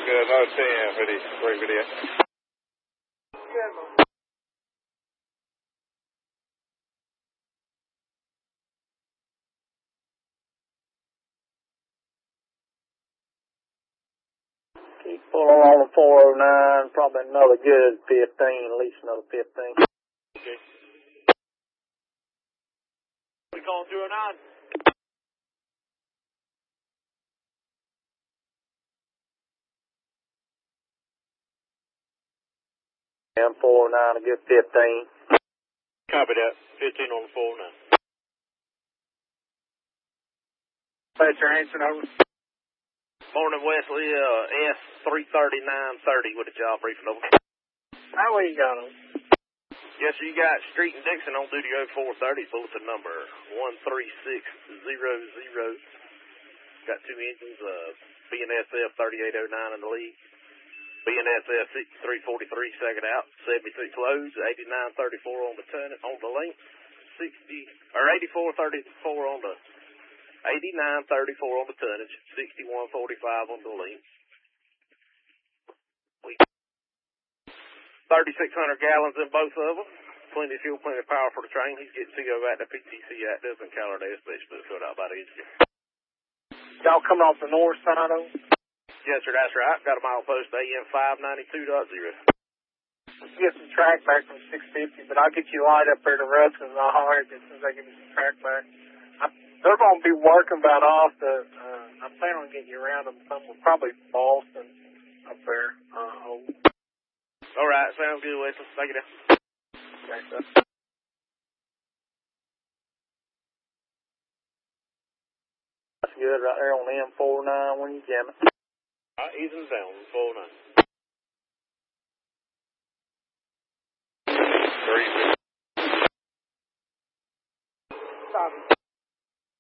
Good, another 10 for the great video. Good, man. Keep pulling on the 409, probably another good 15, at least another 15. Okay. We calling 209? And 409, a good 15. Copy that. 15 on the 409. Fletcher answering over. Morning, Wesley. S33930 with a job briefing over. How we got them? Yes, sir, you got Street and Dixon on duty 0430, bulletin number 13600. Got two engines, BNSF 3809 in the lead. BNSF 6343 second out, 76 lows, 8934 on the length, 8434 on the 8934 on the tonnage, 6145 on the length. 3,600 gallons in both of them. Plenty of fuel, plenty of power for the train. He's getting CO out the PTC active and Callaway especially filled out by the engineer. Y'all coming off the north side of them? Yes, sir, that's right. Got a mile post AM 592.0. Get some track back from 650, but I'll get you light up there to Ruskin and I'll holler at you as soon as I give you some track back. They're going to be working about off the, I plan on getting you around them somewhere, probably Boston up there. All right, sounds good, Wesley. Thank you, now. Thanks, sir. That's good right there on the M49 when you jam it. All right, easing down, 409. 3. Stop.